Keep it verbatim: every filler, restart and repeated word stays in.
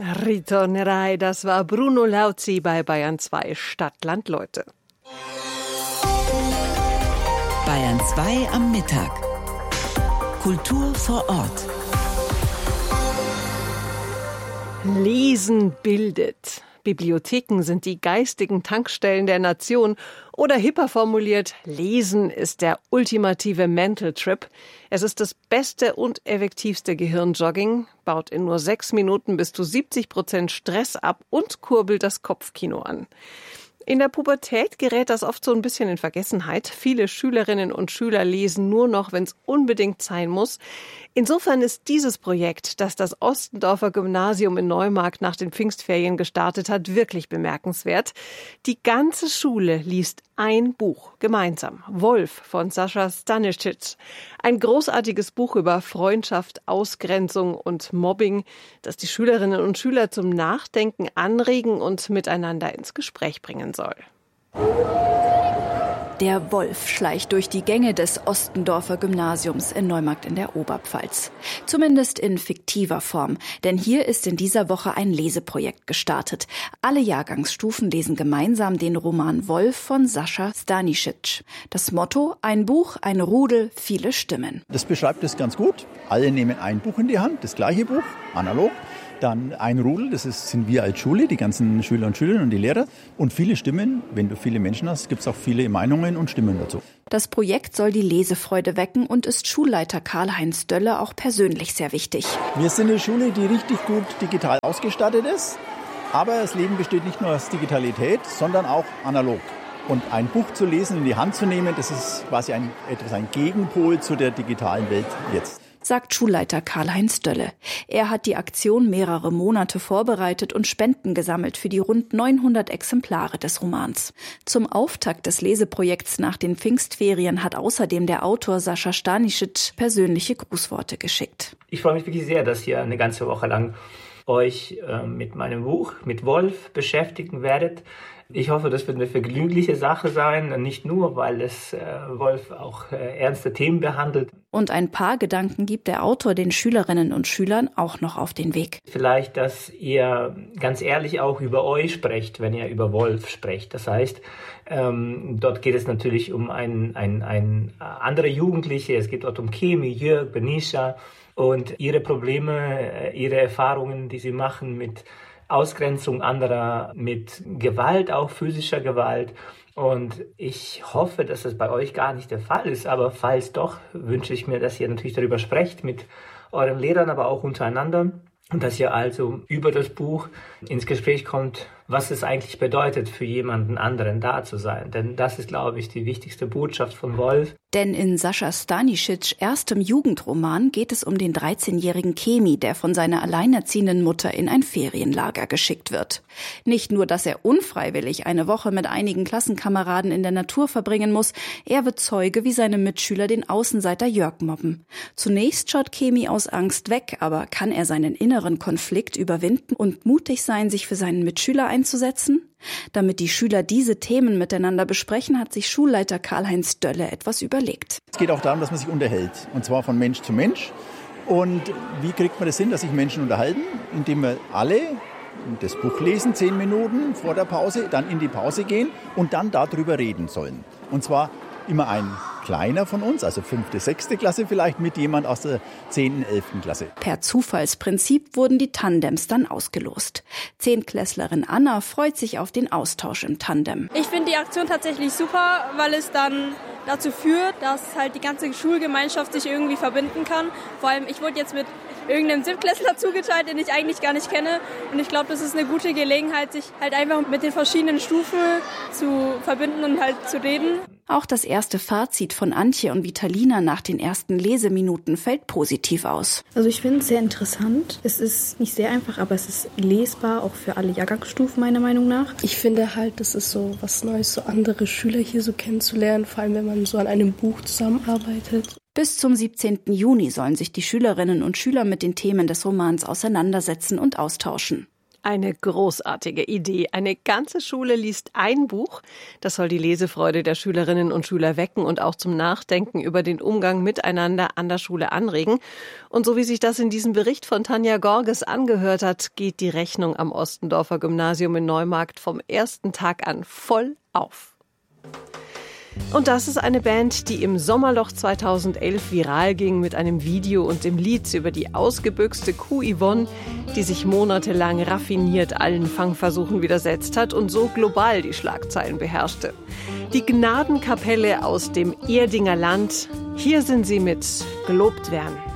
Ritornerai, das war Bruno Lauzi bei Bayern zwei Stadt, Land, Leute. Bayern zwei am Mittag. Kultur vor Ort. Lesen bildet. Bibliotheken sind die geistigen Tankstellen der Nation. Oder hipper formuliert, Lesen ist der ultimative Mental Trip. Es ist das beste und effektivste Gehirnjogging, baut in nur sechs Minuten bis zu siebzig Prozent Stress ab und kurbelt das Kopfkino an. In der Pubertät gerät das oft so ein bisschen in Vergessenheit. Viele Schülerinnen und Schüler lesen nur noch, wenn es unbedingt sein muss. Insofern ist dieses Projekt, das das Ostendorfer Gymnasium in Neumarkt nach den Pfingstferien gestartet hat, wirklich bemerkenswert. Die ganze Schule liest ein Buch gemeinsam. Wolf von Sascha Stanisic. Ein großartiges Buch über Freundschaft, Ausgrenzung und Mobbing, das die Schülerinnen und Schüler zum Nachdenken anregen und miteinander ins Gespräch bringen soll. Der Wolf schleicht durch die Gänge des Ostendorfer Gymnasiums in Neumarkt in der Oberpfalz. Zumindest in fiktiver Form, denn hier ist in dieser Woche ein Leseprojekt gestartet. Alle Jahrgangsstufen lesen gemeinsam den Roman Wolf von Sascha Stanisic. Das Motto: ein Buch, ein Rudel, viele Stimmen. Das beschreibt es ganz gut. Alle nehmen ein Buch in die Hand, das gleiche Buch, analog. Dann ein Rudel, das ist, sind wir als Schule, die ganzen Schüler und Schülerinnen und die Lehrer. Und viele Stimmen, wenn du viele Menschen hast, gibt es auch viele Meinungen und Stimmen dazu. Das Projekt soll die Lesefreude wecken und ist Schulleiter Karl-Heinz Dölle auch persönlich sehr wichtig. Wir sind eine Schule, die richtig gut digital ausgestattet ist. Aber das Leben besteht nicht nur aus Digitalität, sondern auch analog. Und ein Buch zu lesen, in die Hand zu nehmen, das ist quasi ein, etwas ein Gegenpol zu der digitalen Welt jetzt. Sagt Schulleiter Karl-Heinz Dölle. Er hat die Aktion mehrere Monate vorbereitet und Spenden gesammelt für die rund neunhundert Exemplare des Romans. Zum Auftakt des Leseprojekts nach den Pfingstferien hat außerdem der Autor Sascha Stanisic persönliche Grußworte geschickt. Ich freue mich wirklich sehr, dass ihr eine ganze Woche lang euch äh, mit meinem Buch, mit Wolf, beschäftigen werdet. Ich hoffe, das wird eine vergnügliche Sache sein, nicht nur, weil es äh, Wolf auch äh, ernste Themen behandelt. Und ein paar Gedanken gibt der Autor den Schülerinnen und Schülern auch noch auf den Weg. Vielleicht, dass ihr ganz ehrlich auch über euch sprecht, wenn ihr über Wolf sprecht. Das heißt, ähm, dort geht es natürlich um ein, ein, ein andere Jugendliche. Es geht dort um Kemi, Jörg, Benisha und ihre Probleme, ihre Erfahrungen, die sie machen mit Ausgrenzung anderer, mit Gewalt, auch physischer Gewalt. Und ich hoffe, dass das bei euch gar nicht der Fall ist. Aber falls doch, wünsche ich mir, dass ihr natürlich darüber sprecht mit euren Lehrern, aber auch untereinander. Und dass ihr also über das Buch ins Gespräch kommt, was es eigentlich bedeutet, für jemanden anderen da zu sein. Denn das ist, glaube ich, die wichtigste Botschaft von Wolf. Denn in Sascha Stanisics erstem Jugendroman geht es um den dreizehnjährigen Kemi, der von seiner alleinerziehenden Mutter in ein Ferienlager geschickt wird. Nicht nur, dass er unfreiwillig eine Woche mit einigen Klassenkameraden in der Natur verbringen muss, er wird Zeuge, wie seine Mitschüler den Außenseiter Jörg mobben. Zunächst schaut Kemi aus Angst weg, aber kann er seinen inneren Konflikt überwinden und mutig sein, sich für seinen Mitschüler einzusetzen? Damit die Schüler diese Themen miteinander besprechen, hat sich Schulleiter Karl-Heinz Dölle etwas überlegt. Es geht auch darum, dass man sich unterhält, und zwar von Mensch zu Mensch. Und wie kriegt man das hin, dass sich Menschen unterhalten? Indem wir alle das Buch lesen, zehn Minuten vor der Pause, dann in die Pause gehen und dann darüber reden sollen. Und zwar immer ein kleiner von uns, also fünfte, sechste Klasse vielleicht, mit jemand aus der zehnten, elften Klasse. Per Zufallsprinzip wurden die Tandems dann ausgelost. Zehntklässlerin Anna freut sich auf den Austausch im Tandem. Ich finde die Aktion tatsächlich super, weil es dann dazu führt, dass halt die ganze Schulgemeinschaft sich irgendwie verbinden kann. Vor allem, ich wurde jetzt mit irgendeinem Siebtklässler zugeteilt, den ich eigentlich gar nicht kenne. Und ich glaube, das ist eine gute Gelegenheit, sich halt einfach mit den verschiedenen Stufen zu verbinden und halt zu reden. Auch das erste Fazit von Antje und Vitalina nach den ersten Leseminuten fällt positiv aus. Also ich finde es sehr interessant. Es ist nicht sehr einfach, aber es ist lesbar, auch für alle Jahrgangsstufen meiner Meinung nach. Ich finde halt, das ist so was Neues, so andere Schüler hier so kennenzulernen, vor allem wenn man so an einem Buch zusammenarbeitet. Bis zum siebzehnten Juni sollen sich die Schülerinnen und Schüler mit den Themen des Romans auseinandersetzen und austauschen. Eine großartige Idee. Eine ganze Schule liest ein Buch. Das soll die Lesefreude der Schülerinnen und Schüler wecken und auch zum Nachdenken über den Umgang miteinander an der Schule anregen. Und so wie sich das in diesem Bericht von Tanja Gorges angehört hat, geht die Rechnung am Ostendorfer Gymnasium in Neumarkt vom ersten Tag an voll auf. Und das ist eine Band, die im Sommerloch zweitausendelf viral ging mit einem Video und dem Lied über die ausgebüxte Kuh Yvonne, die sich monatelang raffiniert allen Fangversuchen widersetzt hat und so global die Schlagzeilen beherrschte. Die Gnadenkapelle aus dem Erdinger Land, hier sind sie mit Gelobt werden.